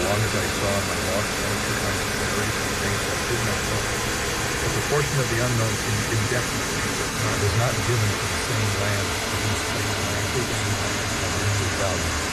long as I saw in my walks, one or two times buried some things I did not know. But the portion of the unknown seemed indefinite, was not given to the same land, to the same land, the same land, and earthly value.